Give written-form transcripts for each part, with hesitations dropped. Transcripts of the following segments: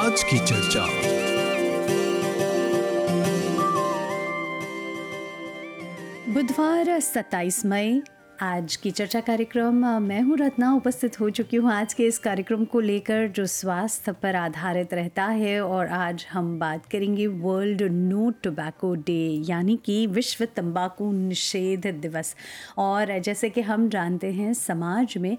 आज की चर्चा। बुधवार 27 मई आज की चर्चा कार्यक्रम। मैं हूँ रत्ना, उपस्थित हो चुकी हूँ आज के इस कार्यक्रम को लेकर जो स्वास्थ्य पर आधारित रहता है। और आज हम बात करेंगे वर्ल्ड नो टोबैको डे, यानी कि विश्व तंबाकू निषेध दिवस। और जैसे कि हम जानते हैं, समाज में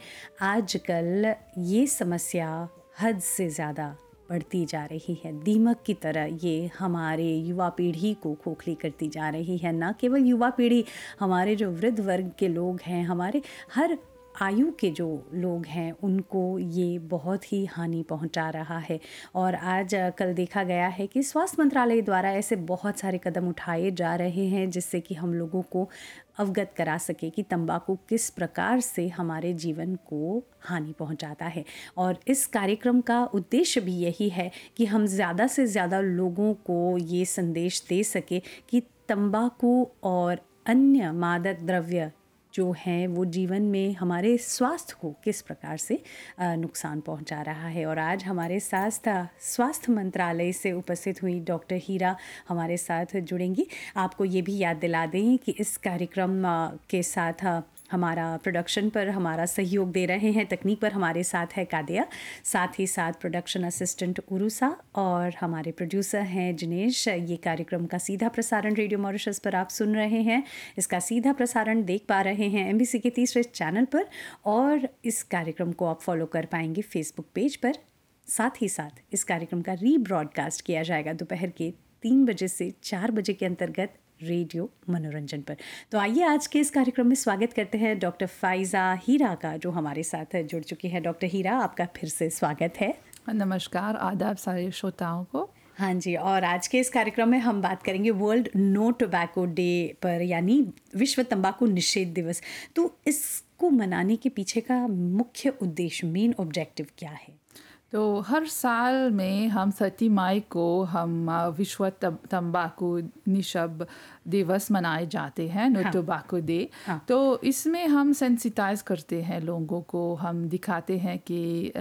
आजकल ये समस्या हद से ज़्यादा बढ़ती जा रही है। दीमक की तरह ये हमारे युवा पीढ़ी को खोखली करती जा रही है। ना केवल युवा पीढ़ी, हमारे जो वृद्ध वर्ग के लोग हैं, हमारे हर आयु के जो लोग हैं, उनको ये बहुत ही हानि पहुंचा रहा है। और आज कल देखा गया है कि स्वास्थ्य मंत्रालय द्वारा ऐसे बहुत सारे कदम उठाए जा रहे हैं जिससे कि हम लोगों को अवगत करा सके कि तंबाकू किस प्रकार से हमारे जीवन को हानि पहुंचाता है। और इस कार्यक्रम का उद्देश्य भी यही है कि हम ज़्यादा से ज़्यादा लोगों को ये संदेश दे सके कि तंबाकू और अन्य मादक द्रव्य जो हैं वो जीवन में हमारे स्वास्थ्य को किस प्रकार से नुकसान पहुंचा रहा है। और आज हमारे साथ स्वास्थ्य मंत्रालय से उपस्थित हुई डॉक्टर हीरा हमारे साथ जुड़ेंगी। आपको ये भी याद दिला दें कि इस कार्यक्रम के साथ हमारा प्रोडक्शन पर हमारा सहयोग दे रहे हैं, तकनीक पर हमारे साथ है कादिया, साथ ही साथ प्रोडक्शन असिस्टेंट उरुसा और हमारे प्रोड्यूसर हैं जिनेश। ये कार्यक्रम का सीधा प्रसारण रेडियो मॉरिशस पर आप सुन रहे हैं। इसका सीधा प्रसारण देख पा रहे हैं MBC के 3 चैनल पर, और इस कार्यक्रम को आप फॉलो कर पाएंगे फेसबुक पेज पर। साथ ही साथ इस कार्यक्रम का रीब्रॉडकास्ट किया जाएगा दोपहर के 3 बजे से 4 बजे के अंतर्गत रेडियो मनोरंजन पर। तो आइए आज के इस कार्यक्रम में स्वागत करते हैं डॉक्टर फाइजा हीरा का, जो हमारे साथ जुड़ चुकी है। डॉक्टर हीरा, आपका फिर से स्वागत है। नमस्कार, आदाब सारे श्रोताओं को। हाँ जी, और आज के इस कार्यक्रम में हम बात करेंगे वर्ल्ड नो टोबैको डे पर, यानी विश्व तंबाकू निषेध दिवस। तो इसको मनाने के पीछे का मुख्य उद्देश्य, मेन ऑब्जेक्टिव क्या है? तो हर साल में हम 30 मई को हम विश्व तंबाकू निषेध दिवस मनाए जाते हैं, नो टोबैको डे। तो इसमें हम सेंसिटाइज करते हैं लोगों को, हम दिखाते हैं कि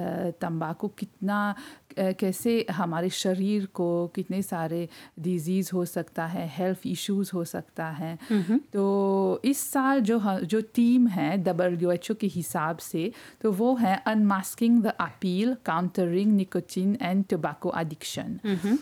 तंबाकू कितना कैसे हमारे शरीर को कितने सारे डिजीज़ हो सकता है, हेल्थ इश्यूज हो सकता है। तो इस साल जो थीम है WHO के हिसाब से, तो वो है unmasking the appeal, countering nicotine and tobacco addiction.